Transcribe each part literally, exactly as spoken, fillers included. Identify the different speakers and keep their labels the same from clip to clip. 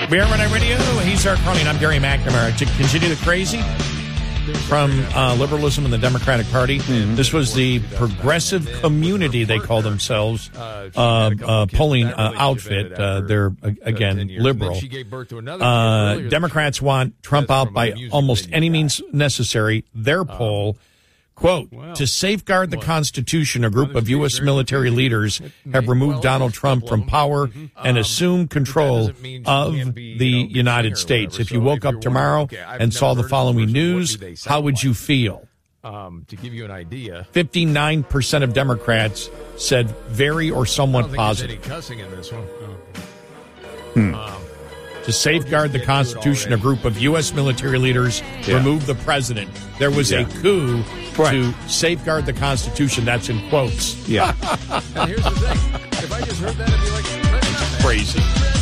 Speaker 1: We are Red Eye Radio. He's Eric Carney, and I'm Gary McNamara. To continue the crazy from uh, liberalism and the Democratic Party, mm-hmm. This was the Progressive Community, they call themselves, uh, uh, polling uh, outfit. Uh, they're, again, liberal. Uh, Democrats want Trump out by almost any means necessary. Their poll, quote, to safeguard the Constitution, a group of U S military leaders have removed Donald Trump from power and assumed control of the United States. If you woke up tomorrow and saw the following news, how would you feel?
Speaker 2: Um, to give you an idea,
Speaker 1: fifty-nine percent of Democrats said very or somewhat positive.
Speaker 2: Cussing in this one.
Speaker 1: Hmm. Um, to safeguard the Constitution, a group of U S military leaders yeah. removed the president. There was yeah. a coup right. to safeguard the Constitution. That's in quotes.
Speaker 2: Yeah. And here's the thing. If I just heard that, I'd be like,
Speaker 1: crazy.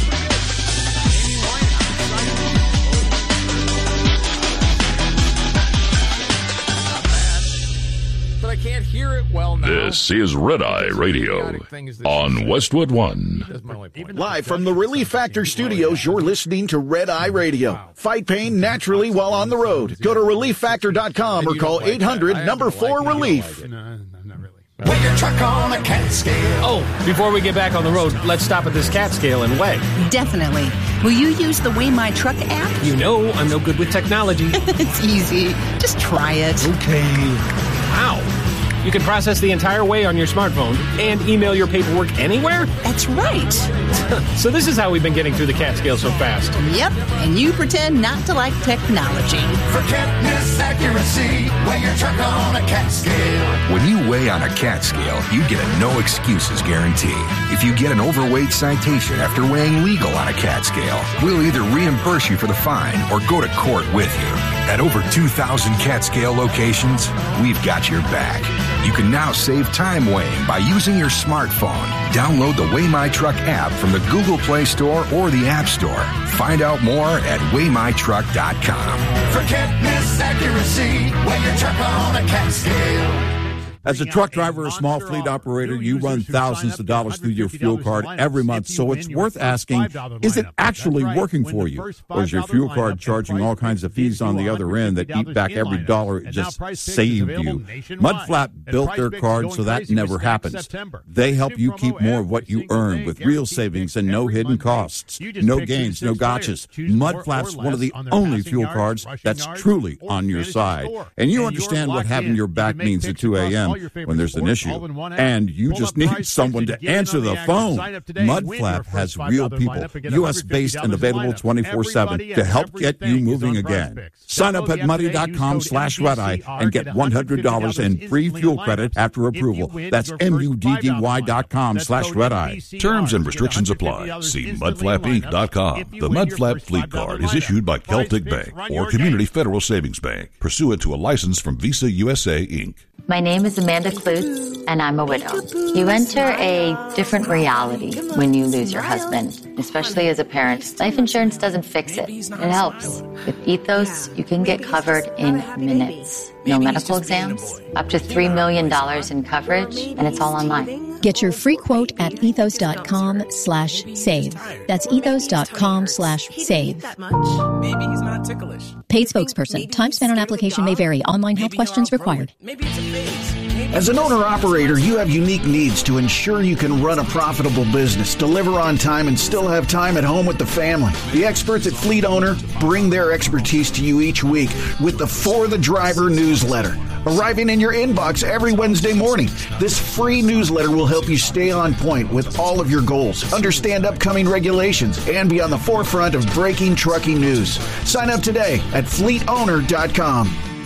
Speaker 2: But I can't hear it well now.
Speaker 3: This is Red Eye Radio on Westwood One.
Speaker 4: Live from the Relief Factor studios, you're listening to Red Eye Radio. Fight pain naturally while on the road. Go to relief factor dot com or call eight hundred number four relief.
Speaker 5: No, not really.
Speaker 6: Weigh your truck on a cat scale.
Speaker 5: Oh, before we get back on the road, let's stop at this cat scale and weigh.
Speaker 7: Definitely. Will you use the Weigh My Truck app?
Speaker 5: You know I'm no good with technology.
Speaker 7: It's easy. Just try it.
Speaker 5: Okay. Wow. You can process the entire weigh on your smartphone and email your paperwork anywhere?
Speaker 7: That's right.
Speaker 5: So this is how we've been getting through the cat scale so fast.
Speaker 7: Yep, and you pretend not to like technology.
Speaker 6: For catness accuracy, weigh your truck on a cat scale.
Speaker 8: When you weigh on a cat scale, you get a no excuses guarantee. If you get an overweight citation after weighing legal on a cat scale, we'll either reimburse you for the fine or go to court with you. At over two thousand cat scale locations, we've got your back. You can now save time weighing by using your smartphone. Download the Weigh My Truck app from the Google Play Store or the App Store. Find out more at weigh my truck dot com.
Speaker 6: For catness accuracy, weigh your truck on a cat scale.
Speaker 9: As a truck driver or small fleet operator, you run thousands of dollars through your fuel card every month, so it's worth asking, is it actually working for you? Or is your fuel card charging all kinds of fees on the other end that eat back every dollar it just saved you? Mudflap built their card so that never happens. They help you keep more of what you earn with real savings and no hidden costs. No gains, no gotchas. Mudflap's one of the only fuel cards that's truly on your side. And you understand what having your back means at two a.m. when there's an issue, and you just need someone to answer the phone. Mudflap has real people, U S-based and available twenty-four seven to help get you moving again. Sign up at muddy dot com slash red eye and get one hundred dollars in free fuel credit after approval. That's M U D D Y dot com slash red eye.
Speaker 3: Terms and restrictions apply. See mudflap inc dot com. The Mudflap Fleet Card is issued by Celtic Bank or Community Federal Savings Bank, pursuant to a license from Visa U S A, Incorporated.
Speaker 10: My name is Amanda Klutz, and I'm a widow. You enter a different reality when you lose your husband, especially as a parent. Life insurance doesn't fix it. It helps. With Ethos, you can get covered in minutes. No medical exams, up to three million dollars in coverage, and it's all online.
Speaker 11: Get your free quote at ethos dot com slash save. That's ethos dot com slash save.
Speaker 12: Maybe he's not ticklish.
Speaker 11: Paid spokesperson. Time spent on application may vary. Online health questions required.
Speaker 12: Maybe it's a phase.
Speaker 4: As an owner-operator, you have unique needs to ensure you can run a profitable business, deliver on time, and still have time at home with the family. The experts at Fleet Owner bring their expertise to you each week with the For the Driver newsletter, arriving in your inbox every Wednesday morning. This free newsletter will help you stay on point with all of your goals, understand upcoming regulations, and be on the forefront of breaking trucking news. Sign up today at fleet owner dot com.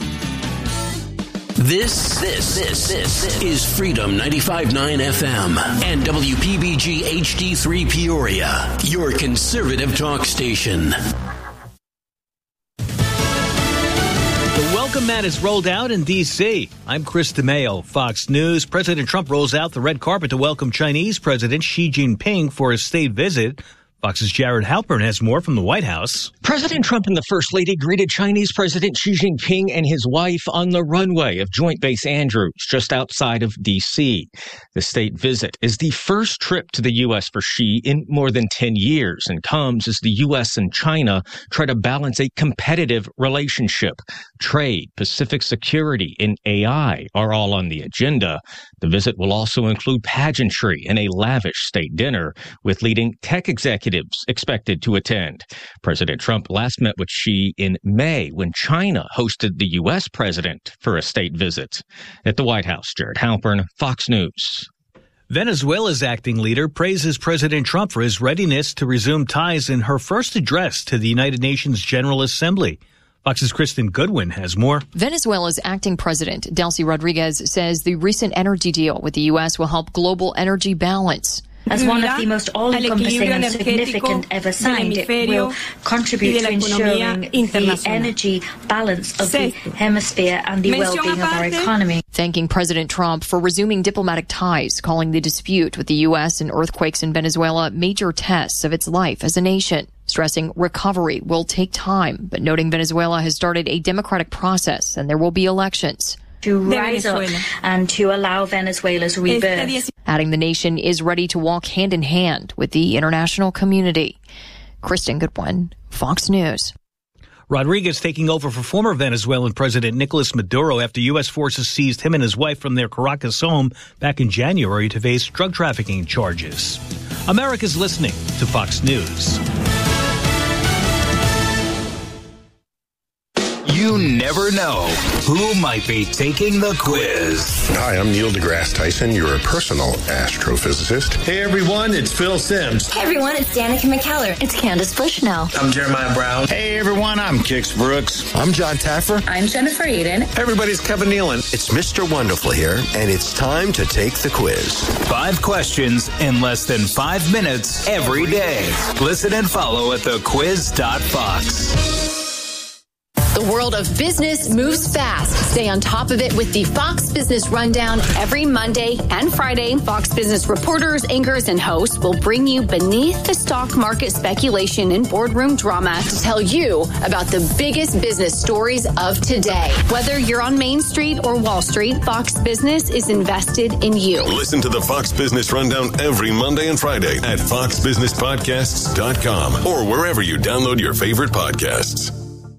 Speaker 13: This, this, this, this is Freedom ninety-five point nine F M and W P B G H D three Peoria, your conservative talk station.
Speaker 14: The welcome mat is rolled out in D C I'm Chris DeMeo, Fox News. President Trump rolls out the red carpet to welcome Chinese President Xi Jinping for his state visit. Fox's Jared Halpern has more from the White House.
Speaker 15: President Trump and the First Lady greeted Chinese President Xi Jinping and his wife on the runway of Joint Base Andrews, just outside of D C. The state visit is the first trip to the U S for Xi in more than ten years and comes as the U S and China try to balance a competitive relationship. Trade, Pacific security, and A I are all on the agenda. The visit will also include pageantry and a lavish state dinner, with leading tech executives expected to attend. President Trump last met with Xi in May when China hosted the U S president for a state visit. At the White House, Jared Halpern, Fox News.
Speaker 14: Venezuela's acting leader praises President Trump for his readiness to resume ties in her first address to the United Nations General Assembly. Fox's Kristen Goodwin has more.
Speaker 16: Venezuela's acting president, Delcy Rodriguez, says the recent energy deal with the U S will help global energy balance.
Speaker 17: As one of the most all-encompassing and significant ever signed, it will contribute to ensuring the energy balance of the hemisphere and the well-being of our economy.
Speaker 16: Thanking President Trump for resuming diplomatic ties, calling the dispute with the U S and earthquakes in Venezuela major tests of its life as a nation. Stressing recovery will take time, but noting Venezuela has started a democratic process and there will be elections.
Speaker 17: To rise up and to allow Venezuela's rebirth.
Speaker 16: Adding the nation is ready to walk hand in hand with the international community. Kristen Goodwin, Fox News.
Speaker 14: Rodriguez taking over for former Venezuelan President Nicolas Maduro after U S forces seized him and his wife from their Caracas home back in January to face drug trafficking charges. America's listening to Fox News.
Speaker 18: You never know who might be taking the quiz.
Speaker 19: Hi, I'm Neil deGrasse Tyson, your personal astrophysicist.
Speaker 20: Hey everyone, it's Phil Simms.
Speaker 21: Hey everyone, it's Danica McKellar.
Speaker 22: It's Candace Bushnell.
Speaker 20: I'm Jeremiah Brown.
Speaker 23: Hey everyone, I'm Kix Brooks.
Speaker 24: I'm John Taffer.
Speaker 25: I'm Jennifer Eden.
Speaker 26: Everybody's Kevin Nealon.
Speaker 27: It's Mister Wonderful here, and it's time to take the quiz.
Speaker 18: Five questions in less than five minutes every day. Listen and follow at the quiz dot fox.
Speaker 28: The world of business moves fast. Stay on top of it with the Fox Business Rundown every Monday and Friday. Fox Business reporters, anchors, and hosts will bring you beneath the stock market speculation and boardroom drama to tell you about the biggest business stories of today. Whether you're on Main Street or Wall Street, Fox Business is invested in you.
Speaker 29: Listen to the Fox Business Rundown every Monday and Friday at fox business podcasts dot com or wherever you download your favorite podcasts.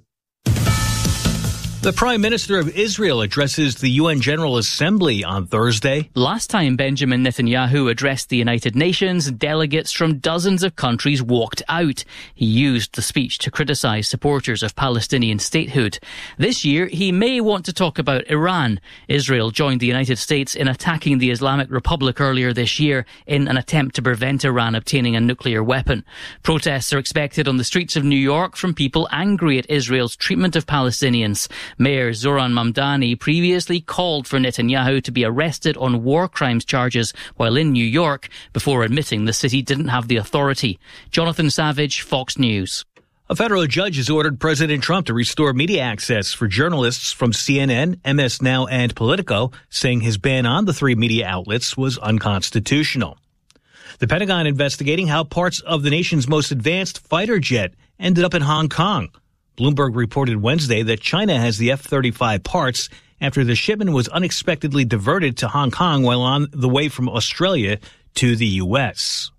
Speaker 14: The Prime Minister of Israel addresses the U N General Assembly on Thursday.
Speaker 30: Last time Benjamin Netanyahu addressed the United Nations, delegates from dozens of countries walked out. He used the speech to criticize supporters of Palestinian statehood. This year, he may want to talk about Iran. Israel joined the United States in attacking the Islamic Republic earlier this year in an attempt to prevent Iran obtaining a nuclear weapon. Protests are expected on the streets of New York from people angry at Israel's treatment of Palestinians. Mayor Zoran Mamdani previously called for Netanyahu to be arrested on war crimes charges while in New York before admitting the city didn't have the authority. Jonathan Savage, Fox News.
Speaker 14: A federal judge has ordered President Trump to restore media access for journalists from C N N, M S Now, and Politico, saying his ban on the three media outlets was unconstitutional. The Pentagon investigating how parts of the nation's most advanced fighter jet ended up in Hong Kong. Bloomberg reported Wednesday that China has the F thirty-five parts after the shipment was unexpectedly diverted to Hong Kong while on the way from Australia to the U S.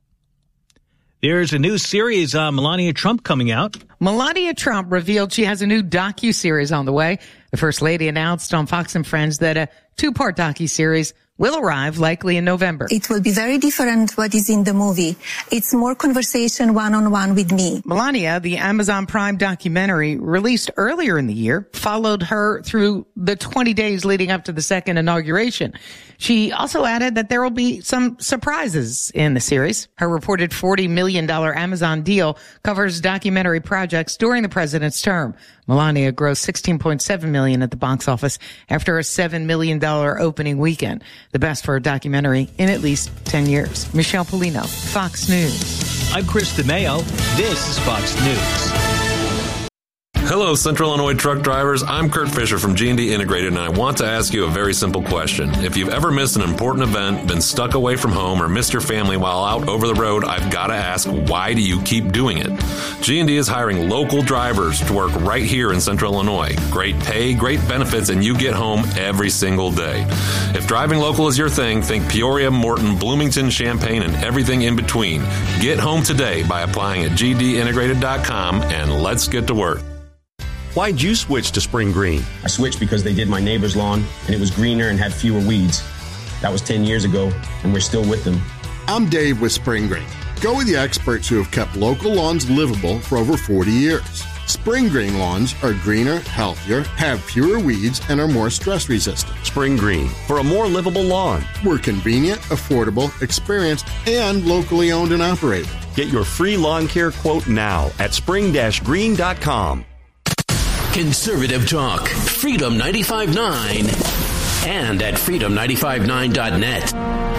Speaker 14: There's a new series on Melania Trump coming out.
Speaker 31: Melania Trump revealed she has a new docu-series on the way. The First Lady announced on Fox and Friends that a two-part docu-series will arrive likely in November.
Speaker 32: It will be very different what is in the movie. It's more conversation one-on-one with me.
Speaker 31: Melania, the Amazon Prime documentary released earlier in the year, followed her through the twenty days leading up to the second inauguration. She also added that there will be some surprises in the series. Her reported forty million dollars Amazon deal covers documentary projects during the president's term. Melania grossed sixteen point seven million dollars at the box office after a seven million dollars opening weekend, the best for a documentary in at least ten years. Michelle Polino, Fox News.
Speaker 14: I'm Chris DeMeo. This is Fox News.
Speaker 1: Hello, Central Illinois truck drivers. I'm Kurt Fisher from G and D Integrated, and I want to ask you a very simple question. If you've ever missed an important event, been stuck away from home, or missed your family while out over the road, I've got to ask, why do you keep doing it? G and D is hiring local drivers to work right here in Central Illinois. Great pay, great benefits, and you get home every single day. If driving local is your thing, think Peoria, Morton, Bloomington, Champaign, and everything in between. Get home today by applying at G D integrated dot com, and let's get to work.
Speaker 2: Why'd you switch to Spring Green?
Speaker 3: I switched because they did my neighbor's lawn, and it was greener and had fewer weeds. That was ten years ago, and we're still with them.
Speaker 5: I'm Dave with Spring Green. Go with the experts who have kept local lawns livable for over forty years. Spring Green lawns are greener, healthier, have fewer weeds, and are more stress resistant.
Speaker 2: Spring Green, for a more livable lawn.
Speaker 5: We're convenient, affordable, experienced, and locally owned and operated.
Speaker 2: Get your free lawn care quote now at spring green dot com.
Speaker 13: Conservative talk, Freedom ninety-five point nine, and at freedom ninety-five point nine dot net.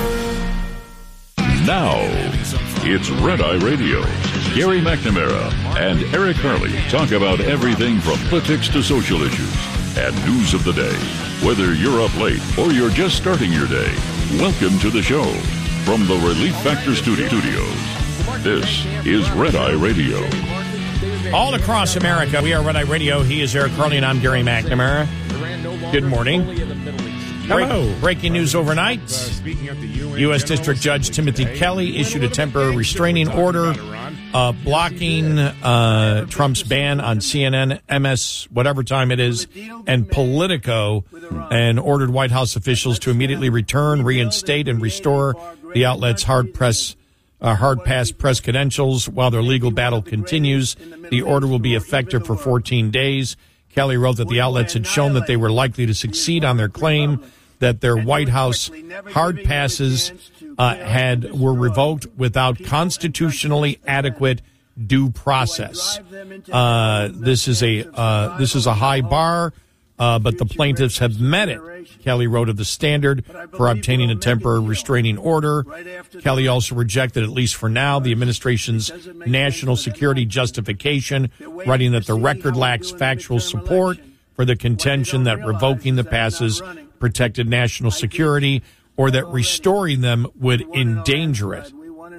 Speaker 6: Now, it's Red Eye Radio. Gary McNamara and Eric Harley talk about everything from politics to social issues and news of the day. Whether you're up late or you're just starting your day, welcome to the show from the Relief Factor Studios. This is Red Eye Radio.
Speaker 7: All across America, we are Red Eye Radio. He is Eric Harley, and I'm Gary McNamara. Good morning. Hello. Break, breaking news overnight. U S District Judge Timothy Kelly issued a temporary restraining order uh, blocking uh, Trump's ban on C N N, M S, whatever time it is, and Politico, and ordered White House officials to immediately return, reinstate, and restore the outlet's hard press Uh, hard pass press credentials while their legal battle continues. The order will be effective for fourteen days. Kelly wrote that the outlets had shown that they were likely to succeed on their claim that their White House hard passes uh, had were revoked without constitutionally adequate due process. Uh, this is a uh, this is a high bar. Uh, but the plaintiffs have met it. Kelly wrote of the standard for obtaining a temporary restraining order. Kelly also rejected, at least for now, the administration's national security justification, writing that the record lacks factual support for the contention that revoking the passes protected national security or that restoring them would endanger it.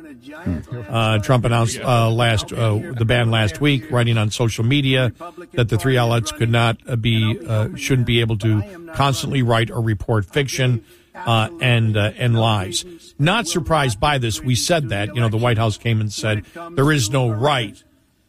Speaker 7: Uh, Trump announced uh, last uh, the ban last week, writing on social media that the three outlets could not uh, be uh, shouldn't be able to constantly write or report fiction uh, and uh, and lies. Not surprised by this. We said that. You know, the White House came and said there is no right.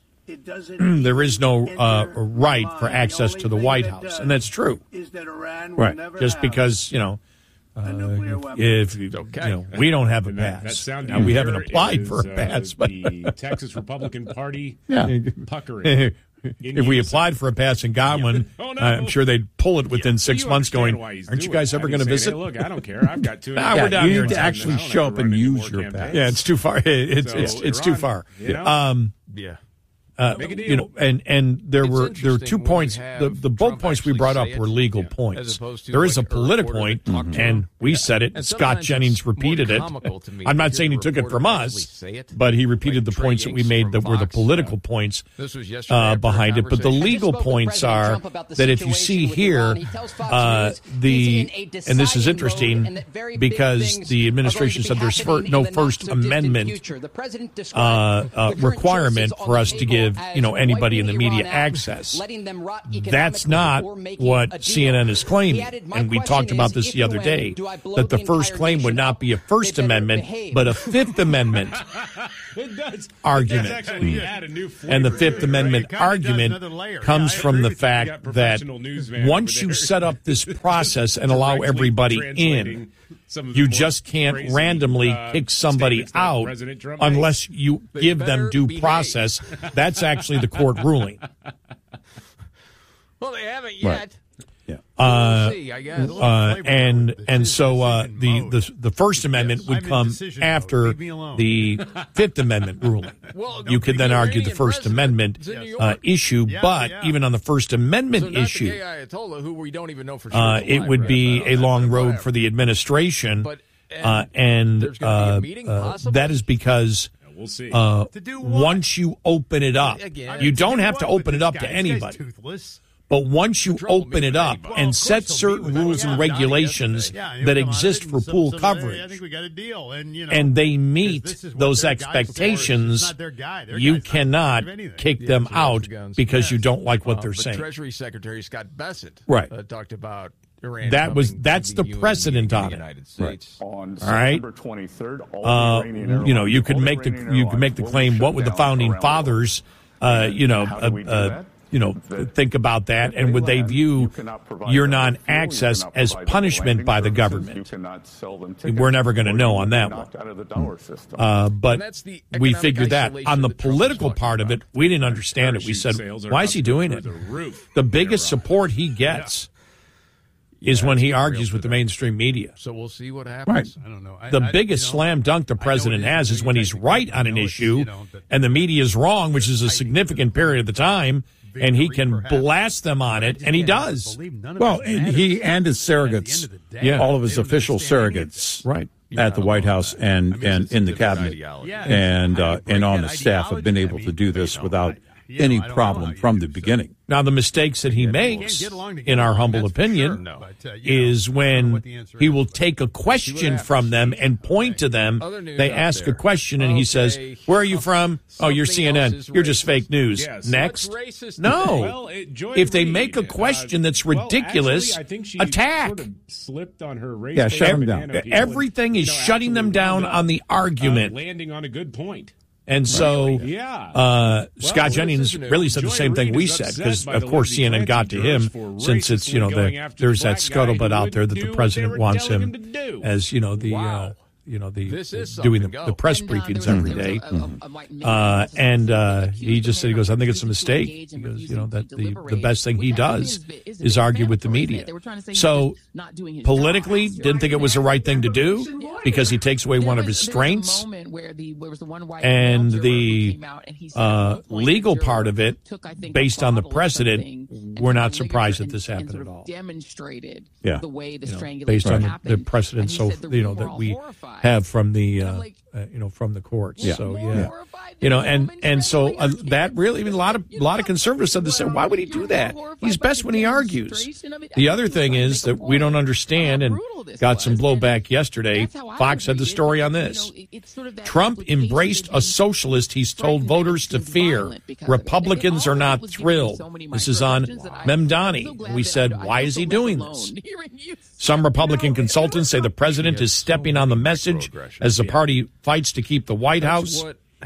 Speaker 7: There is no uh, right for access to the White House, and that's true. Right. Just because, you know. Uh, if you know, we don't have a pass, now, we haven't applied for a pass, but
Speaker 8: the Texas Republican Party
Speaker 7: yeah.
Speaker 8: puckering.
Speaker 7: If we applied for a pass and got one, oh, no. I'm sure they'd pull it within yeah, six months. Going, aren't you guys ever going to visit?
Speaker 8: Hey, look, I don't care. I've got two.
Speaker 7: nah, we're down
Speaker 9: you
Speaker 7: here
Speaker 9: need to actually show up and use your pass.
Speaker 7: Yeah, it's too far. It's so, it's it's Iran, too far.
Speaker 8: You know?
Speaker 7: Um,
Speaker 8: yeah.
Speaker 7: Uh, you know, and, and there it's were there were two points. The, the both points we brought up were legal yeah, points. There is like a political point, mm-hmm. and we yeah. said it. And Scott Jennings repeated it. I'm not saying he took it from us, but he repeated like the points that we made that Fox, were the political yeah. points uh, behind it. But the legal points are that if you see here, uh, the and this is interesting because the administration said there's no First Amendment uh, uh, requirement for us to give. You know, anybody in the media access. That's not what C N N is claiming. And we talked about this the other day, that the first claim would not be a First Amendment, but a Fifth Amendment argument. And the Fifth Amendment argument comes from the fact that once you set up this process and allow everybody in, you just can't randomly kick somebody out unless you give them due process. That's actually the court ruling.
Speaker 9: Well, they haven't yet.
Speaker 7: Right. Yeah. Uh, see, I guess. Uh, and and so uh, the, the the First Amendment would come after the Fifth Amendment ruling. You could then argue the First Amendment uh, issue, but even on the First Amendment issue, uh, it would be a long road for the administration, uh, and uh, uh, that is because
Speaker 8: We'll see.
Speaker 7: Uh,
Speaker 8: To do
Speaker 7: once you open it up,
Speaker 8: Again,
Speaker 7: you don't
Speaker 8: do
Speaker 7: have
Speaker 8: what
Speaker 7: to
Speaker 8: with
Speaker 7: open
Speaker 8: this
Speaker 7: it up
Speaker 8: guy?
Speaker 7: to
Speaker 8: This guy's
Speaker 7: anybody.
Speaker 8: toothless.
Speaker 7: But once you open it up
Speaker 8: Well,
Speaker 7: and
Speaker 8: of
Speaker 7: set
Speaker 8: course they'll
Speaker 7: certain
Speaker 8: be,
Speaker 7: rules
Speaker 8: but
Speaker 7: and
Speaker 8: yeah,
Speaker 7: regulations
Speaker 8: yeah, you
Speaker 7: that
Speaker 8: come on
Speaker 7: exist
Speaker 8: it
Speaker 7: for
Speaker 8: and some-
Speaker 7: pool
Speaker 8: some-
Speaker 7: coverage,
Speaker 8: hey, I think we got a deal, and you know,
Speaker 7: and they
Speaker 8: 'cause
Speaker 7: meet
Speaker 8: this is what
Speaker 7: those
Speaker 8: their guy's for. It's
Speaker 7: expectations,
Speaker 8: not their guy. Their
Speaker 7: you
Speaker 8: guy's not
Speaker 7: cannot
Speaker 8: gonna give anything.
Speaker 7: kick
Speaker 4: Yeah,
Speaker 7: them
Speaker 4: so
Speaker 7: out
Speaker 4: that's guns.
Speaker 7: because you don't like what
Speaker 4: Uh,
Speaker 7: they're
Speaker 4: but
Speaker 7: saying.
Speaker 4: Treasury Secretary Scott Bessent
Speaker 7: Right.
Speaker 4: uh, talked about Iran.
Speaker 7: That was
Speaker 4: coming
Speaker 7: that's
Speaker 4: to
Speaker 7: the
Speaker 4: U A E
Speaker 7: precedent
Speaker 4: and
Speaker 7: on
Speaker 4: the
Speaker 7: it.
Speaker 4: United
Speaker 7: Right.
Speaker 4: States.
Speaker 10: On
Speaker 7: All right.
Speaker 10: September twenty-third, all
Speaker 7: Uh,
Speaker 10: the Iranian
Speaker 7: you know, you
Speaker 10: airlines-
Speaker 7: could
Speaker 10: all the
Speaker 7: make the
Speaker 10: Iranian
Speaker 7: you could make the
Speaker 10: airlines
Speaker 7: claim.
Speaker 10: will be
Speaker 7: What would the
Speaker 10: shut down
Speaker 7: founding
Speaker 10: around the world.
Speaker 7: fathers, uh, you know,
Speaker 10: How do
Speaker 7: uh,
Speaker 10: we do
Speaker 7: uh,
Speaker 10: that?
Speaker 7: you know,
Speaker 10: That
Speaker 7: think about that, and would they
Speaker 10: land,
Speaker 7: view
Speaker 10: you cannot provide
Speaker 7: your
Speaker 10: them with fuel, you
Speaker 7: non-access
Speaker 10: cannot
Speaker 7: as
Speaker 10: provide them
Speaker 7: punishment
Speaker 10: landing
Speaker 7: by the
Speaker 10: services,
Speaker 7: government?
Speaker 10: You cannot sell them tickets,
Speaker 7: We're never going to
Speaker 10: or
Speaker 7: know
Speaker 10: you
Speaker 7: on
Speaker 10: will be
Speaker 7: that
Speaker 10: knocked
Speaker 7: one.
Speaker 10: out of the dollar system.
Speaker 7: Uh, but
Speaker 10: And that's the
Speaker 7: we
Speaker 10: economic
Speaker 7: figured that
Speaker 10: isolation
Speaker 7: on the
Speaker 10: that Trump is
Speaker 7: political
Speaker 10: talking
Speaker 7: part of it, we didn't understand it. We said,
Speaker 8: sales are
Speaker 7: "Why is
Speaker 8: up
Speaker 7: he doing
Speaker 8: through
Speaker 7: it?"
Speaker 8: the roof.
Speaker 7: The biggest support he gets is when he argues with the mainstream media.
Speaker 4: So we'll see what happens.
Speaker 7: Right.
Speaker 4: I don't know. I,
Speaker 7: The
Speaker 4: I,
Speaker 7: biggest
Speaker 4: you know,
Speaker 7: slam dunk the president has is when he's right on an issue and the media is wrong, which is a significant period of the time, and he can blast them on it, and he does.
Speaker 9: Well, and he and his surrogates,
Speaker 7: Yeah.
Speaker 9: all of his official surrogates,
Speaker 7: right,
Speaker 9: at the White House and and in the cabinet, and uh, and on the staff have been able to do this without any problem from the beginning.
Speaker 7: Now, the mistakes that he makes, in our humble opinion, is when he will take a question from them and point to them. They ask a question and he says, "Where are you from?" "Oh, you're C N N. You're just fake news." Next. No. If they make a question that's ridiculous, attack.
Speaker 8: Slipped on her race.
Speaker 7: Yeah, shut them down. Everything is shutting them down on the argument.
Speaker 8: Landing on a good point.
Speaker 7: And so,
Speaker 8: Yeah.
Speaker 7: uh, Scott Jennings really said the same thing we said, because, of course, C N N got to him since it's, you know, the, there's that scuttlebutt out there that the president wants him as, you know, the, uh, you know, the doing the, the press briefings every day. Uh, and uh, he just said, he goes, I think it's a mistake. He goes, you know, that the, the best thing he does is argue with the media. So politically, didn't think it was the right thing to do because he takes away one of his strengths. And the uh, legal part of it, based on the precedent, we're not surprised that this happened at all. Yeah,
Speaker 28: the way the
Speaker 7: you know,
Speaker 28: strangulation
Speaker 7: based on the,
Speaker 28: happened.
Speaker 7: the precedent, so you know that we have from the uh, uh, you know from the courts.
Speaker 9: Yeah.
Speaker 7: So yeah, you know, and and so uh, that really, I mean, a lot of a lot of conservatives said this. Why would he do that? He's best when he argues. The other thing is that we don't understand, and got some blowback yesterday. Fox had the story on this. Trump embraced a socialist he's told voters to fear. Republicans are not thrilled. This is on Memdani. We said, why is he doing this? Some Republican consultants say the president is stepping on the message as the party fights to keep the White House.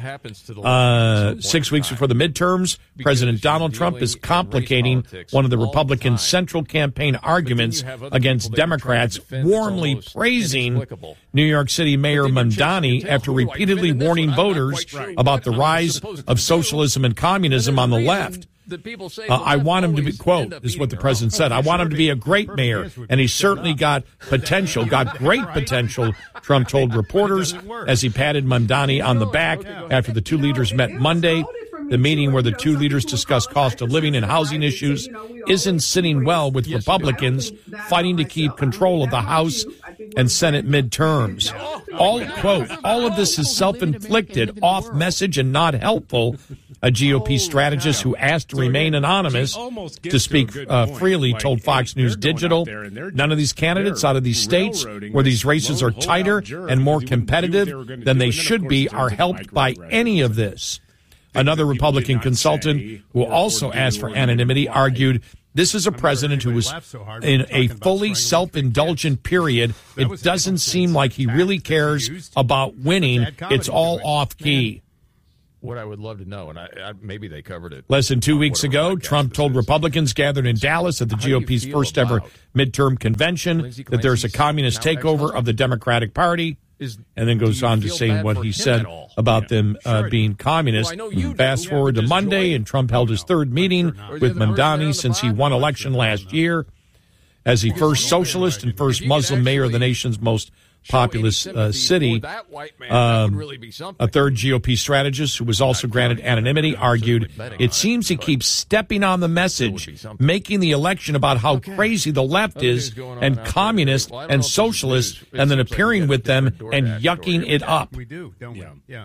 Speaker 7: Uh, six weeks before the midterms, President Donald Trump is complicating one of the Republican central campaign arguments against Democrats, warmly praising New York City Mayor Mamdani after repeatedly warning voters about the rise of socialism and communism on the left. Uh, I want him to be, quote, this is what the president said, I want him to be a great mayor, and he's certainly got potential, got great potential, Trump told reporters as he patted Mamdani on the back after the two leaders met Monday. The meeting where the two leaders discussed cost of living and housing issues isn't sitting well with Republicans fighting to keep control of the House and Senate midterms. All, quote, all of this is self-inflicted, off-message, and not helpful. A G O P strategist who asked to remain anonymous to speak uh, freely told Fox News Digital, none of these candidates out of these states where these races are tighter and more competitive than they should be are helped by any of this. Another Republican consultant who also asked for anonymity argued this is a president who was in a fully self-indulgent period. It doesn't seem like he really cares about winning. It's all off-key.
Speaker 4: What I would love to know, and I, I, maybe they covered it.
Speaker 7: Less than two weeks ago, Trump told Republicans gathered in Dallas at the G O P's first ever midterm convention that there's a communist takeover of the Democratic Party, and then goes on to say what he said about them uh, being communist. Fast forward to Monday, and Trump held his third meeting with Mamdani since he won election last year as the first socialist and first Muslim mayor of the nation's most populous uh, city. Um, a third G O P strategist who was also granted anonymity argued, it seems he keeps stepping on the message, making the election about how crazy the left is and communist and socialist, and then appearing with them and yucking it up.
Speaker 8: We do, don't we? Yeah.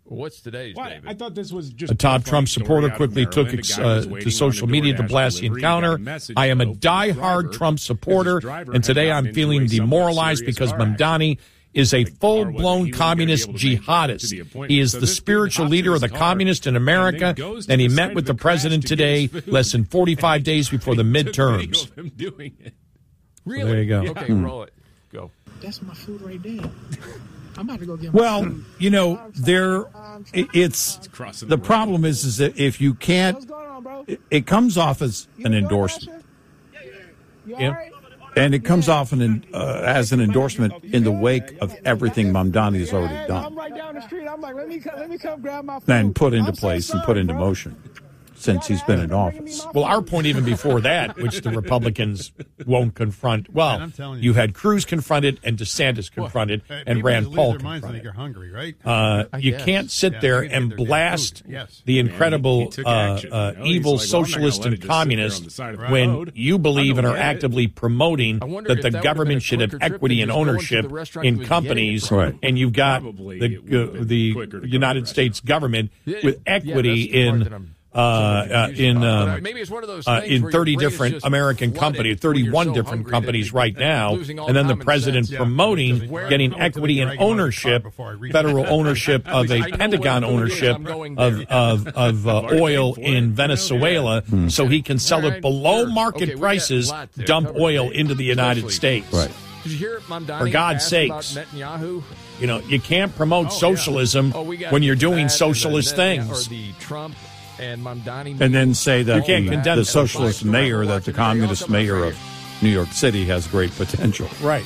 Speaker 4: What's today's,
Speaker 8: What?
Speaker 4: David?
Speaker 8: I thought this was just
Speaker 7: A top
Speaker 8: a
Speaker 7: Trump
Speaker 8: funny
Speaker 7: supporter
Speaker 8: story out of
Speaker 7: quickly took
Speaker 8: Maryland.
Speaker 7: ex-
Speaker 8: The guy was
Speaker 7: uh,
Speaker 8: waiting
Speaker 7: to social
Speaker 8: on the
Speaker 7: media to
Speaker 8: DoorDash
Speaker 7: blast the
Speaker 8: delivery, got a
Speaker 7: encounter.
Speaker 8: message
Speaker 7: I am a
Speaker 8: though from the
Speaker 7: diehard
Speaker 8: driver,
Speaker 7: Trump
Speaker 8: because
Speaker 7: supporter,
Speaker 8: his driver
Speaker 7: and
Speaker 8: had
Speaker 7: today
Speaker 8: gotten
Speaker 7: I'm
Speaker 8: into
Speaker 7: feeling
Speaker 8: a somewhat
Speaker 7: demoralized
Speaker 8: serious
Speaker 7: because
Speaker 8: car
Speaker 7: Mamdani is a full-blown
Speaker 8: he wouldn't
Speaker 7: communist
Speaker 8: be able to make it to
Speaker 7: jihadist.
Speaker 8: the appointment.
Speaker 7: He is
Speaker 8: So
Speaker 7: the
Speaker 8: this dude
Speaker 7: spiritual
Speaker 8: hops
Speaker 7: leader
Speaker 8: in
Speaker 7: of the
Speaker 8: his car
Speaker 7: communists in
Speaker 8: and
Speaker 7: America,
Speaker 8: then goes to
Speaker 7: and he
Speaker 8: the
Speaker 7: met
Speaker 8: side
Speaker 7: with
Speaker 8: of
Speaker 7: the
Speaker 8: the crash
Speaker 7: president
Speaker 8: to get
Speaker 7: today
Speaker 8: his food.
Speaker 7: less than forty-five days before the midterms.
Speaker 8: Of him doing it.
Speaker 7: Really? There you go.
Speaker 4: Okay,
Speaker 7: Hmm.
Speaker 4: roll it. Go.
Speaker 11: That's my food right there. I'm about to go get.
Speaker 9: Well,
Speaker 11: my food.
Speaker 9: you know, there it- it's the problem is is that if you can't, it, it comes off as an endorsement.
Speaker 7: Yeah.
Speaker 9: And it comes off an, uh, as an endorsement in the wake of everything Mamdani has already
Speaker 11: I'm
Speaker 9: done
Speaker 11: right down the street. I'm like, let me come, let me come grab my food.
Speaker 9: and put into
Speaker 11: I'm so
Speaker 9: place and
Speaker 11: sorry,
Speaker 9: put into
Speaker 11: bro.
Speaker 9: motion since he's been in office.
Speaker 7: Well, our point even before that, which the Republicans won't confront. Well,
Speaker 8: Man, I'm telling
Speaker 7: you
Speaker 8: you.
Speaker 7: had Cruz confronted and DeSantis confronted
Speaker 8: Well,
Speaker 7: and
Speaker 8: people
Speaker 7: Rand
Speaker 8: lose
Speaker 7: Paul
Speaker 8: their minds when they
Speaker 7: confronted.
Speaker 8: get hungry, right?
Speaker 7: Uh,
Speaker 8: I
Speaker 7: you
Speaker 8: guess.
Speaker 7: can't sit
Speaker 8: Yeah,
Speaker 7: there
Speaker 8: they get
Speaker 7: and
Speaker 8: their damn
Speaker 7: blast
Speaker 8: food. Yes.
Speaker 7: the
Speaker 8: Man, he-
Speaker 7: incredible
Speaker 8: he took
Speaker 7: uh,
Speaker 8: action.
Speaker 7: uh,
Speaker 8: You know, he's
Speaker 7: evil
Speaker 8: like, well, I'm not gonna
Speaker 7: socialist
Speaker 8: let
Speaker 7: and
Speaker 8: it just sit there on
Speaker 7: communist
Speaker 8: the side of the
Speaker 7: when
Speaker 8: road.
Speaker 7: you believe
Speaker 8: I
Speaker 7: and
Speaker 8: don't
Speaker 7: are
Speaker 8: get it.
Speaker 7: actively promoting
Speaker 4: I wonder
Speaker 7: that
Speaker 4: if
Speaker 7: the
Speaker 4: that would've
Speaker 7: government
Speaker 4: been a
Speaker 7: should have
Speaker 4: quicker trip
Speaker 7: equity
Speaker 4: than
Speaker 7: and
Speaker 4: just going to the
Speaker 7: ownership
Speaker 4: restaurant he
Speaker 7: in
Speaker 4: was getting it
Speaker 7: companies,
Speaker 4: from.
Speaker 9: Right.
Speaker 7: and you've got
Speaker 8: Probably
Speaker 7: the
Speaker 8: it would've
Speaker 7: uh,
Speaker 8: been
Speaker 7: the
Speaker 8: quicker to go to
Speaker 7: United
Speaker 8: the
Speaker 7: States government
Speaker 4: Yeah,
Speaker 7: with
Speaker 4: yeah,
Speaker 7: equity
Speaker 4: that's the part
Speaker 7: in.
Speaker 4: that I'm
Speaker 7: Uh, uh, in
Speaker 4: about.
Speaker 7: um,
Speaker 4: Maybe it's one of those
Speaker 7: uh,
Speaker 4: things
Speaker 7: in
Speaker 4: where your
Speaker 7: thirty
Speaker 4: brain is
Speaker 7: different
Speaker 4: just
Speaker 7: American
Speaker 4: flooded
Speaker 7: companies,
Speaker 4: when you're
Speaker 7: thirty-one
Speaker 4: so
Speaker 7: different
Speaker 4: hungry
Speaker 7: companies
Speaker 4: that
Speaker 7: right
Speaker 4: you're
Speaker 7: now,
Speaker 4: losing all
Speaker 7: and then the
Speaker 4: common
Speaker 7: president
Speaker 4: sense.
Speaker 7: promoting
Speaker 8: Yeah, where-
Speaker 7: getting
Speaker 8: I went to the
Speaker 7: equity and
Speaker 8: dragging on the
Speaker 7: ownership,
Speaker 8: car before I reached
Speaker 7: federal
Speaker 8: it.
Speaker 7: ownership
Speaker 4: At
Speaker 7: of
Speaker 4: least
Speaker 7: a
Speaker 4: I know
Speaker 7: Pentagon
Speaker 4: where the food is.
Speaker 7: ownership
Speaker 4: I'm going
Speaker 7: of
Speaker 4: there.
Speaker 7: of of uh,
Speaker 8: already
Speaker 7: oil
Speaker 8: paid for it.
Speaker 7: in
Speaker 8: You know,
Speaker 7: Venezuela,
Speaker 8: yeah.
Speaker 7: so he can sell
Speaker 4: All
Speaker 7: it
Speaker 4: right,
Speaker 7: below
Speaker 4: sure.
Speaker 7: market
Speaker 4: Okay, we got
Speaker 7: prices,
Speaker 4: lots there
Speaker 7: dump
Speaker 4: covered
Speaker 7: oil
Speaker 4: today,
Speaker 7: into the United
Speaker 4: especially-
Speaker 7: States.
Speaker 9: Right.
Speaker 4: Did you hear Mamdani
Speaker 7: For God's
Speaker 4: asked
Speaker 7: sakes.
Speaker 4: about Netanyahu?
Speaker 7: You know, you can't promote
Speaker 8: Oh, yeah.
Speaker 7: socialism
Speaker 4: Oh, we got
Speaker 7: when you're
Speaker 4: that
Speaker 7: doing
Speaker 4: and
Speaker 7: socialist
Speaker 4: the,
Speaker 7: things.
Speaker 4: Or the Trump and Mamdani
Speaker 9: And then say that
Speaker 7: You can't
Speaker 9: the,
Speaker 7: condemn
Speaker 9: the
Speaker 7: it.
Speaker 9: socialist mayor, that the communist mayor of New York City has great potential.
Speaker 7: Right.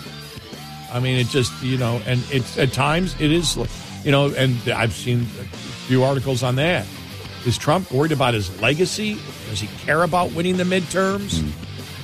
Speaker 7: I mean, it just, you know, and it's at times it is, you know, and I've seen a few articles on that. Is Trump worried about his legacy? Does he care about winning the midterms?
Speaker 9: Mm.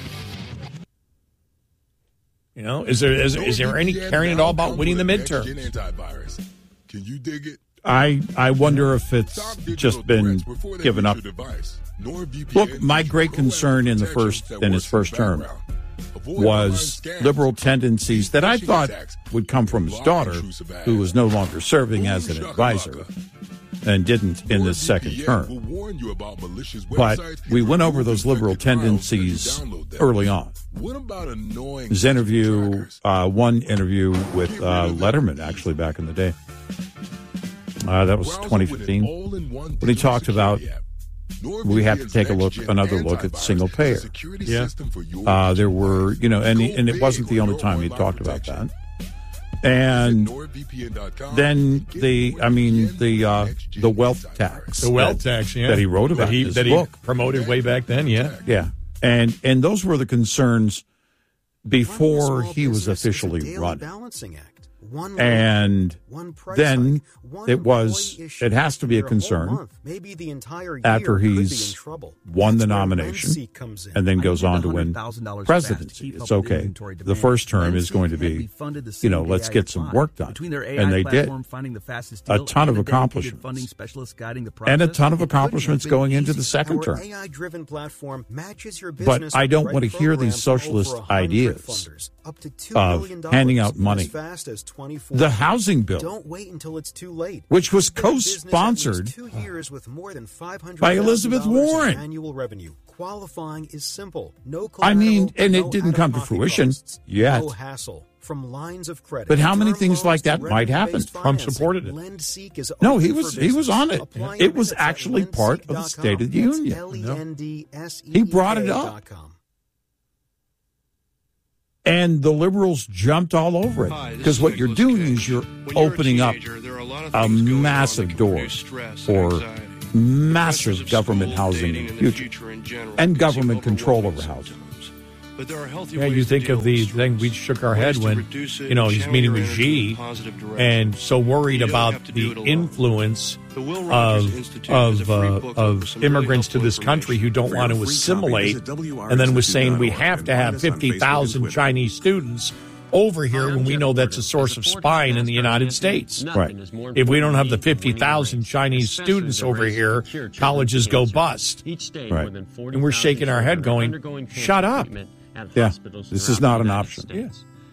Speaker 7: You know, is there is, is there any caring at all about winning the midterms?
Speaker 12: Antivirus. Can you dig it?
Speaker 9: I I wonder if it's just been given up. Look, my great concern in the first in his first term was liberal tendencies that I thought would come from his daughter, who was no longer serving as an advisor and didn't in this second term. But we went over those liberal tendencies early on. His interview, uh, one interview with uh, Letterman, actually, back in the day. Uh, that was twenty fifteen. When he talked about we have to take a look, another look at single payer.
Speaker 7: Yeah.
Speaker 9: Uh, there were, you know, and he, and it wasn't the only time he talked about that. And then the, I mean, the uh, the wealth tax,
Speaker 7: The wealth
Speaker 9: that,
Speaker 7: tax, yeah.
Speaker 9: that he wrote about
Speaker 7: that he,
Speaker 9: in his
Speaker 7: that he
Speaker 9: book.
Speaker 7: promoted way back then, yeah.
Speaker 9: Yeah, and and those were the concerns before he was officially running.
Speaker 15: Balancing act. One
Speaker 9: And
Speaker 15: one price
Speaker 9: then
Speaker 15: hike, one
Speaker 9: it was,
Speaker 15: employee issue
Speaker 9: it has to be a
Speaker 15: for whole
Speaker 9: concern
Speaker 15: month, maybe the entire year
Speaker 9: after
Speaker 15: could be
Speaker 9: he's
Speaker 15: in trouble.
Speaker 9: won the
Speaker 15: That's where
Speaker 9: nomination
Speaker 15: Renzi comes in.
Speaker 9: and then
Speaker 15: I
Speaker 9: goes
Speaker 15: needed
Speaker 9: on to win
Speaker 15: one hundred thousand dollars
Speaker 9: presidency.
Speaker 15: fast to keep
Speaker 9: It's
Speaker 15: up with
Speaker 9: okay.
Speaker 15: inventory
Speaker 9: The
Speaker 15: demand.
Speaker 9: first term is
Speaker 15: Renzi
Speaker 9: going to
Speaker 15: can't
Speaker 9: be,
Speaker 15: funded the
Speaker 9: you know,
Speaker 15: same
Speaker 9: let's
Speaker 15: day
Speaker 9: get
Speaker 15: I
Speaker 9: some
Speaker 15: applied.
Speaker 9: work done.
Speaker 15: Between their A I
Speaker 9: And they did.
Speaker 15: platform, finding the fastest
Speaker 9: A
Speaker 15: deal,
Speaker 9: ton of
Speaker 15: and a dedicated
Speaker 9: accomplishments.
Speaker 15: funding specialist guiding the
Speaker 9: And a
Speaker 15: process,
Speaker 9: ton of
Speaker 15: it couldn't
Speaker 9: accomplishments
Speaker 15: have been
Speaker 9: going into
Speaker 15: easy.
Speaker 9: the second
Speaker 15: Our
Speaker 9: term.
Speaker 15: A I-driven platform matches your
Speaker 9: But
Speaker 15: business
Speaker 9: I
Speaker 15: with
Speaker 9: don't
Speaker 15: the
Speaker 9: want to
Speaker 15: right
Speaker 9: hear
Speaker 15: program
Speaker 9: these
Speaker 15: for over
Speaker 9: socialist
Speaker 15: one hundred
Speaker 9: ideas
Speaker 15: funders, up to two
Speaker 9: of
Speaker 15: billion dollars
Speaker 9: handing out
Speaker 15: in
Speaker 9: money.
Speaker 15: as fast as twenty-four
Speaker 9: The
Speaker 15: months.
Speaker 9: housing bill,
Speaker 15: Don't wait until it's too late.
Speaker 9: which was
Speaker 15: Get a business at least
Speaker 9: co-sponsored
Speaker 15: two years with more than five hundred
Speaker 9: by Elizabeth
Speaker 15: thousand dollars in
Speaker 9: Warren.
Speaker 15: Annual revenue. Qualifying is simple. No
Speaker 9: I mean,
Speaker 15: collateral,
Speaker 9: and
Speaker 15: no
Speaker 9: it didn't come to
Speaker 15: out-of-pocket
Speaker 9: fruition
Speaker 15: costs.
Speaker 9: yet.
Speaker 15: No hassle. From lines of credit.
Speaker 9: But how many
Speaker 15: term
Speaker 9: things like
Speaker 15: loans to
Speaker 9: that might happen?
Speaker 15: revenue-based
Speaker 9: Trump
Speaker 15: financing.
Speaker 9: supported it.
Speaker 15: LendSeek is
Speaker 9: No,
Speaker 15: open
Speaker 9: he
Speaker 15: for
Speaker 9: was he was
Speaker 15: business.
Speaker 9: on it.
Speaker 15: Apply
Speaker 9: It was
Speaker 15: your business at
Speaker 9: actually part of the
Speaker 15: lendseek
Speaker 9: State of the
Speaker 15: dot com.
Speaker 9: Union.
Speaker 15: That's L E N D S E E K
Speaker 9: He brought it up.
Speaker 15: dot com.
Speaker 9: And the liberals jumped all over it. Because what you're doing is you're opening up a massive door for massive government housing in the future and government control over housing.
Speaker 16: But there are healthy
Speaker 7: Yeah,
Speaker 16: ways
Speaker 7: you
Speaker 16: to
Speaker 7: think
Speaker 16: deal
Speaker 7: of the
Speaker 16: with
Speaker 7: thing we
Speaker 16: stress,
Speaker 7: shook our
Speaker 16: ways
Speaker 7: head
Speaker 16: to
Speaker 7: when,
Speaker 16: reduce it
Speaker 7: you know,
Speaker 16: and
Speaker 7: he's
Speaker 16: channel
Speaker 7: meeting
Speaker 16: your
Speaker 7: with
Speaker 16: energy in
Speaker 7: Xi
Speaker 16: a positive direction.
Speaker 7: and so worried
Speaker 16: You don't
Speaker 7: about
Speaker 16: have to
Speaker 7: the
Speaker 16: do it alone.
Speaker 7: influence
Speaker 16: The Will Rogers
Speaker 7: of,
Speaker 16: Institute has a
Speaker 7: of,
Speaker 16: free
Speaker 7: uh,
Speaker 16: booklet with
Speaker 7: of
Speaker 16: some really
Speaker 7: immigrants to
Speaker 16: helpful
Speaker 7: this country who don't
Speaker 16: For
Speaker 7: want
Speaker 16: your
Speaker 7: to
Speaker 16: free
Speaker 7: assimilate,
Speaker 16: copy, visit
Speaker 7: and then was saying we
Speaker 16: W R institute dot org
Speaker 7: have to
Speaker 16: and
Speaker 7: have
Speaker 16: find us on
Speaker 7: fifty thousand
Speaker 16: Facebook and
Speaker 7: Chinese students over here when we know that's a source of spying in the United States.
Speaker 9: Right.
Speaker 7: If we don't have the fifty thousand Chinese students over here, colleges go bust.
Speaker 9: Right.
Speaker 7: And we're shaking our head going, shut up.
Speaker 9: Yeah, this is not an option.
Speaker 7: Yes.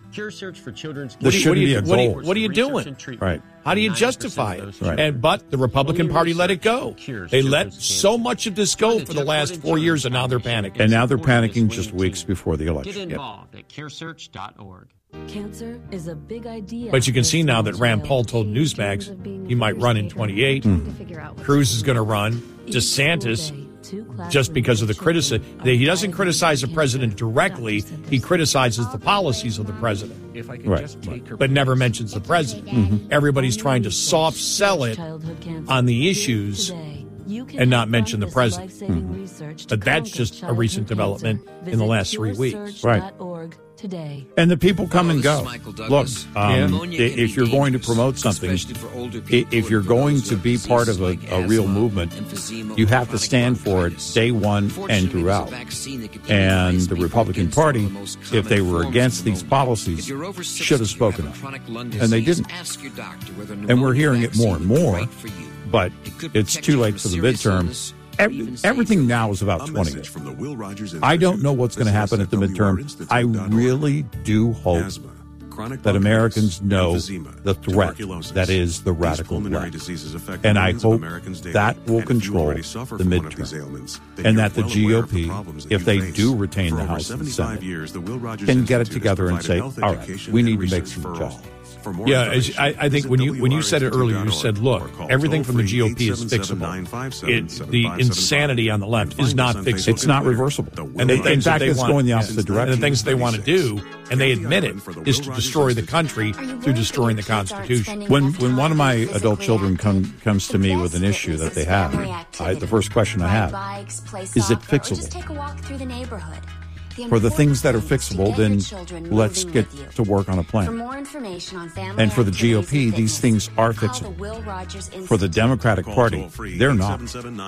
Speaker 3: Cure Search for Children's
Speaker 9: This
Speaker 3: Cancer.
Speaker 9: shouldn't be a
Speaker 7: what, are you,
Speaker 9: goal.
Speaker 7: what are you doing?
Speaker 9: Right.
Speaker 7: How do you justify it?
Speaker 9: Right.
Speaker 7: And but the Republican Party let it go. They let so much of this go for the last four years, and now they're panicking.
Speaker 9: And now they're panicking just weeks before the
Speaker 3: Get
Speaker 9: election.
Speaker 3: involved at cure search dot org.
Speaker 17: Cancer is a big idea.
Speaker 7: But you can see now that Rand Paul told Newsmax he might run in twenty-eight.
Speaker 9: Mm.
Speaker 7: Cruz is going to run. DeSantis, just because of the criticism. He doesn't criticize the president directly. He criticizes the policies of the president.
Speaker 4: If I could
Speaker 9: Right.
Speaker 4: just take her
Speaker 7: But never mentions the president.
Speaker 9: Mm-hmm.
Speaker 7: Everybody's trying to soft sell it on the issues and not mention the president.
Speaker 9: Mm-hmm.
Speaker 7: But that's just a recent development in the last three weeks.
Speaker 9: Right.
Speaker 17: Today.
Speaker 9: And the people come and go.
Speaker 18: Michael
Speaker 9: Look,
Speaker 18: Douglas.
Speaker 9: um,
Speaker 18: Pneumonia
Speaker 9: i-
Speaker 18: can
Speaker 9: if
Speaker 18: be
Speaker 9: you're going to
Speaker 18: dangerous,
Speaker 9: promote something,
Speaker 18: especially for older
Speaker 9: i-
Speaker 18: people
Speaker 9: if you're
Speaker 18: and
Speaker 9: going
Speaker 18: those
Speaker 9: to
Speaker 18: with
Speaker 9: be part of
Speaker 18: diseases
Speaker 9: a,
Speaker 18: like
Speaker 9: a real
Speaker 18: asthma,
Speaker 9: movement,
Speaker 18: emphysema,
Speaker 9: you
Speaker 18: or
Speaker 9: have to
Speaker 18: chronic
Speaker 9: stand for it
Speaker 18: bronchitis.
Speaker 9: day one and
Speaker 18: Fortunately,
Speaker 9: throughout.
Speaker 18: there's a vaccine that can
Speaker 9: And
Speaker 18: immunize
Speaker 9: the
Speaker 18: people
Speaker 9: Republican
Speaker 18: against all
Speaker 9: Party,
Speaker 18: the most
Speaker 9: if they
Speaker 18: common
Speaker 9: were
Speaker 18: forms
Speaker 9: against
Speaker 18: of
Speaker 9: these
Speaker 18: pneumonia.
Speaker 9: policies,
Speaker 18: If you're over sixty,
Speaker 9: should have
Speaker 18: you
Speaker 9: spoken
Speaker 18: have a
Speaker 9: up.
Speaker 18: chronic lung
Speaker 9: And they
Speaker 18: disease,
Speaker 9: didn't.
Speaker 18: ask your doctor whether
Speaker 9: And we're
Speaker 18: pneumonia
Speaker 9: hearing it more and
Speaker 18: vaccine would be
Speaker 9: more,
Speaker 18: right for you.
Speaker 9: but
Speaker 18: could
Speaker 9: it's
Speaker 18: protect
Speaker 9: too
Speaker 18: you
Speaker 9: late
Speaker 18: from
Speaker 9: for the
Speaker 18: serious
Speaker 9: midterm.
Speaker 18: illness,
Speaker 9: Ev-
Speaker 18: even
Speaker 9: everything
Speaker 18: save
Speaker 9: now is about
Speaker 12: A
Speaker 9: twenty.
Speaker 12: message from the Will Rogers
Speaker 9: I don't
Speaker 12: Institute.
Speaker 9: know what's going to
Speaker 12: Visit us
Speaker 9: happen at
Speaker 12: at
Speaker 9: the midterm. I
Speaker 12: W R institute dot org.
Speaker 9: really do hope
Speaker 12: Asthma, chronic
Speaker 9: that
Speaker 12: bronchitis,
Speaker 9: Americans know
Speaker 12: emphysema,
Speaker 9: the threat
Speaker 12: tuberculosis.
Speaker 9: that is the
Speaker 12: These
Speaker 9: radical
Speaker 12: pulmonary
Speaker 9: left.
Speaker 12: diseases affect
Speaker 9: And I
Speaker 12: millions of
Speaker 9: hope
Speaker 12: Americans daily.
Speaker 9: that will
Speaker 12: And if you
Speaker 9: control
Speaker 12: already suffer
Speaker 9: the
Speaker 12: from one of these
Speaker 9: midterm.
Speaker 12: ailments, then
Speaker 9: And
Speaker 12: you're
Speaker 9: that the
Speaker 12: well aware of the
Speaker 9: G O P,
Speaker 12: problems that
Speaker 9: if
Speaker 12: you
Speaker 9: they
Speaker 12: face.
Speaker 9: do retain
Speaker 12: For
Speaker 9: the
Speaker 12: over
Speaker 9: House and
Speaker 12: seventy-five
Speaker 9: Senate,
Speaker 12: years, the Will Rogers
Speaker 9: can get it
Speaker 12: Institute has
Speaker 9: together and
Speaker 12: provided
Speaker 9: say,
Speaker 12: health
Speaker 9: all right,
Speaker 12: education
Speaker 9: we
Speaker 12: and
Speaker 9: need to make
Speaker 12: research
Speaker 9: some
Speaker 12: for all.
Speaker 9: adjustments.
Speaker 12: For more
Speaker 7: Yeah, as,
Speaker 12: information,
Speaker 7: I, I think
Speaker 12: visit
Speaker 7: when you when you said it
Speaker 12: W R
Speaker 7: earlier, you
Speaker 12: institute
Speaker 7: said,
Speaker 12: dot org
Speaker 7: "Look,
Speaker 12: or call
Speaker 7: everything from the
Speaker 12: toll-free
Speaker 7: G O P is
Speaker 12: eight seven seven, nine
Speaker 7: fixable.
Speaker 12: five seven,
Speaker 7: It,
Speaker 12: seven
Speaker 7: the
Speaker 12: five seven five.
Speaker 7: insanity on the left
Speaker 12: Find
Speaker 7: is not
Speaker 12: us on
Speaker 7: fixable.
Speaker 12: Facebook
Speaker 9: It's not
Speaker 12: and Twitter.
Speaker 9: reversible.
Speaker 12: The Will
Speaker 7: And the
Speaker 12: Rogers
Speaker 7: things
Speaker 9: In fact,
Speaker 7: that they
Speaker 9: it's
Speaker 7: want,
Speaker 9: going the opposite
Speaker 7: and
Speaker 9: direction.
Speaker 7: the things they want to do, and they admit it, is to destroy the country through destroying the Constitution.
Speaker 9: When when one of my adult children come, comes to me with an issue that they have, I, the first question I have, is it fixable?
Speaker 19: Take a walk through the neighborhood.
Speaker 9: For the things that are fixable, then let's get to work on a
Speaker 19: For
Speaker 9: plan.
Speaker 19: more information on family
Speaker 9: And for the G O P,
Speaker 19: activities and
Speaker 9: these
Speaker 19: fitness,
Speaker 9: things are
Speaker 19: call the
Speaker 9: fixable.
Speaker 19: Will Rogers
Speaker 9: For the
Speaker 19: Institute.
Speaker 9: Democratic Party, they're not.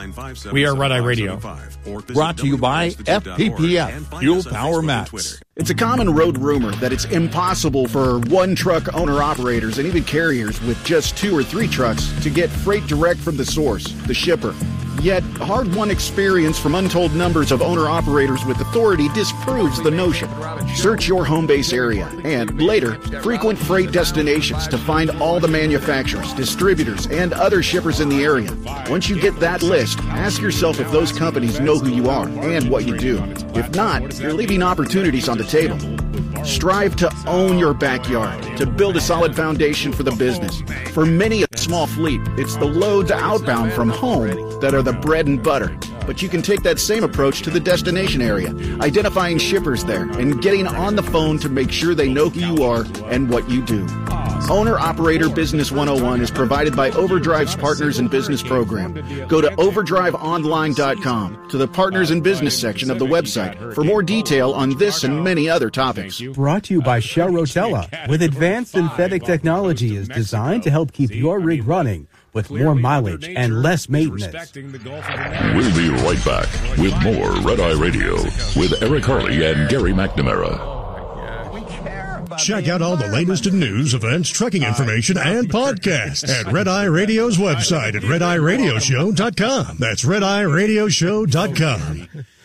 Speaker 7: We are Red Eye Radio.
Speaker 9: Brought to you by F P P F, Fuel Power Mats.
Speaker 20: It's a common road rumor that it's impossible for one truck owner-operators and even carriers with just two or three trucks to get freight direct from the source, the shipper. Yet, hard-won experience from untold numbers of owner-operators with authority disproves the notion. Search your home base area and, later, frequent freight destinations to find all the manufacturers, distributors, and other shippers in the area. Once you get that list, ask yourself if those companies know who you are and what you do. If not, you're leaving opportunities on the table. Strive to own your backyard, to build a solid foundation for the business. For many a small fleet, it's the loads outbound from home that are the bread and butter. But you can take that same approach to the destination area, identifying shippers there and getting on the phone to make sure they know who you are and what you do. Owner Operator Business one oh one is provided by Overdrive's Partners in Business program. Go to overdrive online dot com to the Partners in Business section of the website for more detail on this and many other topics.
Speaker 21: Brought to you by Shell Rotella, with advanced synthetic technology is designed to help keep your rig running with more mileage and less maintenance.
Speaker 6: We'll be right back with more Red Eye Radio with Eric Harley and Gary McNamara.
Speaker 22: Check out all the latest in news, events, trucking information, and podcasts at Red Eye Radio's website at red eye radio show dot com. That's red eye radio show dot com.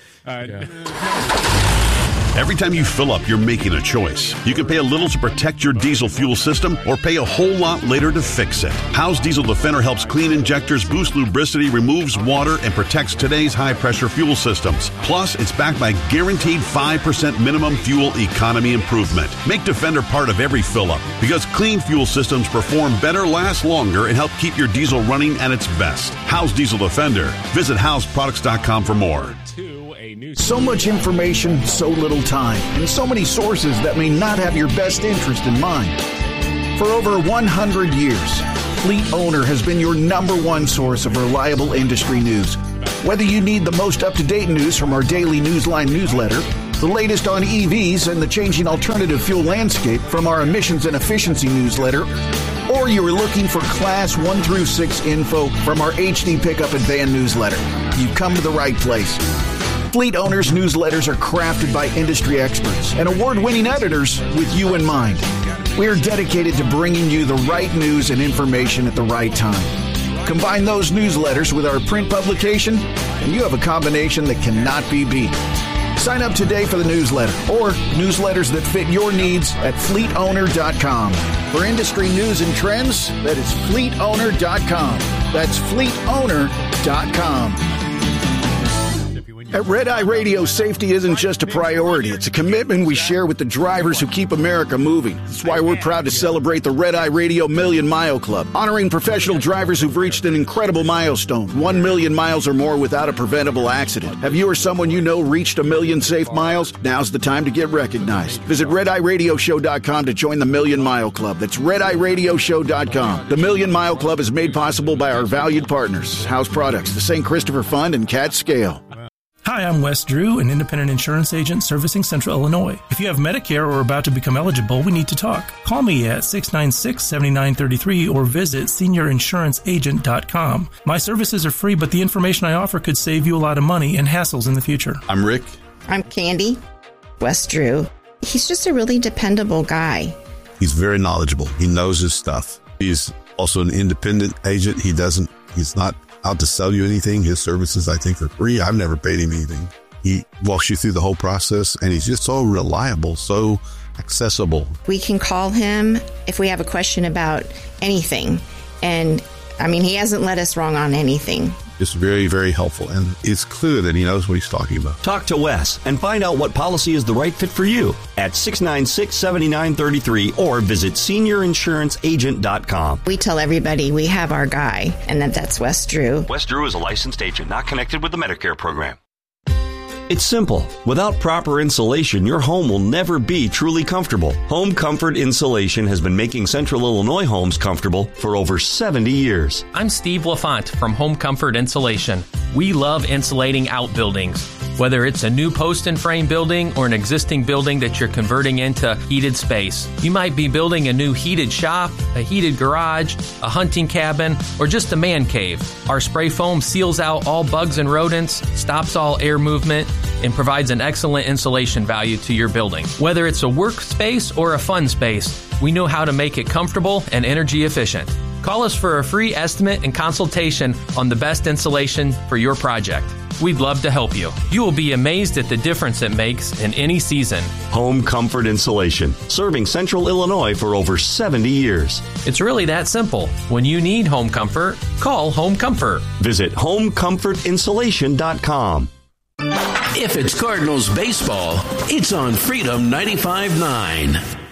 Speaker 23: Every time you fill up, you're making a choice. You can pay a little to protect your diesel fuel system or pay a whole lot later to fix it. Howe's Diesel Defender helps clean injectors, boost lubricity, removes water, and protects today's high-pressure fuel systems. Plus, it's backed by guaranteed five percent minimum fuel economy improvement. Make Defender part of every fill-up because clean fuel systems perform better, last longer, and help keep your diesel running at its best. Howe's Diesel Defender. Visit house products dot com for more.
Speaker 20: So much information, so little time, and so many sources that may not have your best interest in mind. For over one hundred years, Fleet Owner has been your number one source of reliable industry news. Whether you need the most up-to-date news from our daily Newsline newsletter, the latest on E Vs and the changing alternative fuel landscape from our emissions and efficiency newsletter, or you are looking for Class one through six info from our H D Pickup and Van newsletter, you've come to the right place. Fleet Owners newsletters are crafted by industry experts and award-winning editors with you in mind. We are dedicated to bringing you the right news and information at the right time. Combine those newsletters with our print publication, and you have a combination that cannot be beat. Sign up today for the newsletter or newsletters that fit your needs at fleet owner dot com. For industry news and trends, that is fleet owner dot com. That's fleet owner dot com. At Red Eye Radio, safety isn't just a priority. It's a commitment we share with the drivers who keep America moving. That's why we're proud to celebrate the Red Eye Radio Million Mile Club, honoring professional drivers who've reached an incredible milestone, one million miles or more without a preventable accident. Have you or someone you know reached a million safe miles? Now's the time to get recognized. Visit red eye radio show dot com to join the Million Mile Club. That's red eye radio show dot com. The Million Mile Club is made possible by our valued partners, House Products, the Saint Christopher Fund, and Cat Scale.
Speaker 1: Hi, I'm Wes Drew, an independent insurance agent servicing Central Illinois. If you have Medicare or are about to become eligible, we need to talk. Call me at six nine six, seven nine three three or visit senior insurance agent dot com. My services are free, but the information I offer could save you a lot of money and hassles in the future.
Speaker 5: I'm Rick.
Speaker 14: I'm Candy. Wes Drew. He's just a really dependable guy.
Speaker 5: He's very knowledgeable. He knows his stuff. He's also an independent agent. He doesn't, he's not out to sell you anything. His services, I think, are free. I've never paid him anything. He walks you through the whole process, and he's just so reliable, so accessible.
Speaker 14: We can call him if we have a question about anything. And, I mean, he hasn't led us wrong on anything.
Speaker 5: It's very, very helpful, and it's clear that he knows what he's talking about.
Speaker 2: Talk to Wes and find out what policy is the right fit for you at six nine six, seven nine three three or visit senior insurance agent dot com.
Speaker 14: We tell everybody we have our guy, and that that's Wes Drew.
Speaker 2: Wes Drew is a licensed agent, not connected with the Medicare program. It's simple. Without proper insulation, your home will never be truly comfortable. Home Comfort Insulation has been making Central Illinois homes comfortable for over seventy years.
Speaker 18: I'm Steve LaFont from Home Comfort Insulation. We love insulating outbuildings. Whether it's a new post and frame building or an existing building that you're converting into heated space. You might be building a new heated shop, a heated garage, a hunting cabin, or just a man cave. Our spray foam seals out all bugs and rodents, stops all air movement, and provides an excellent insulation value to your building. Whether it's a workspace or a fun space, we know how to make it comfortable and energy efficient. Call us for a free estimate and consultation on the best insulation for your project. We'd love to help you. You will be amazed at the difference it makes in any season.
Speaker 2: Home Comfort Insulation, serving Central Illinois for over seventy years.
Speaker 18: It's really that simple. When you need home comfort, call Home Comfort.
Speaker 2: Visit home comfort insulation dot com.
Speaker 13: If it's Cardinals baseball, it's on Freedom ninety-five point nine.